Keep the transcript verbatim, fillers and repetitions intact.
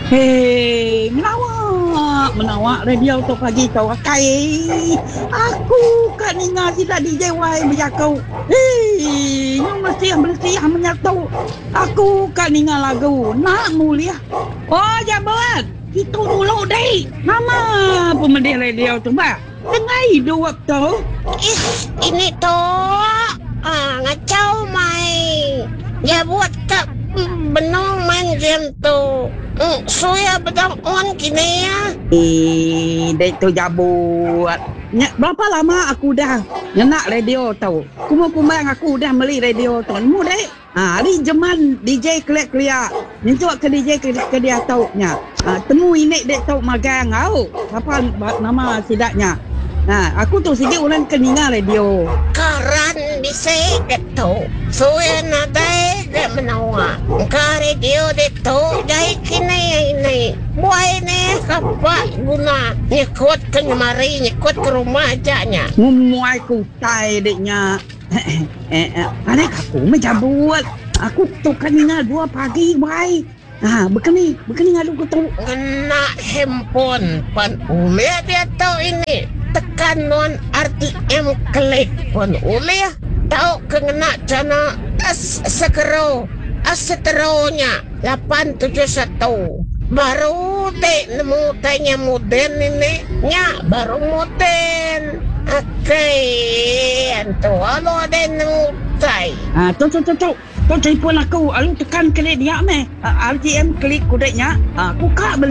Hei, menawak, menawak radio tu pagi kau akai. Aku kat ninga si tadi D J Y berjakau. Hei, you mesti mesti menyatu. Aku kat ninga lagu nak mulia. Oh, jabat. Itu dulu deh. Nama pemedih radio tu bah. Tengah hidup waktu. Ih, ini toh ah, ngacau mai. Ya buat tak benong main game tu. Hmm, Suya bedang on kini ya. Eh, dek tu jabut. Nya, berapa lama aku dah nak radio tau. Kumang-kumang aku dah beli radio tu. Mu dek. Ha, hari zaman D J kelak-kelak. Nyentuak ke D J ke, ke dia tau nya. Ha, temu ini dek tau magang tau. Apa nama sidaknya? Ha, aku tu sikit orang keninga radio. Karan bisa gitu. Suya nadai dia menawa. Ka radio itu dai kini ini. Buai ni kapak guna nyekut ke nyemari, nyekut ke rumah ajanya. Ngumuai ku tai deknya. eh, eh, ada aku menjabut. Aku tu keninga dua pagi baik. Ah, begini, begini ngadu ku tu. Kena handphone pan ulia dia tahu ini. Tekan non R T M klik pun ulia tahu kena cana as sekero as seteronya lapan tujuh satu baru dek nemu tanya modern ini nya baru modern oke antu alo ada nemu tai Ah, tu tu tu tu. Tu telefon aku, alu tekan klik dia meh. R T M klik kudeknya. Ah, aku kak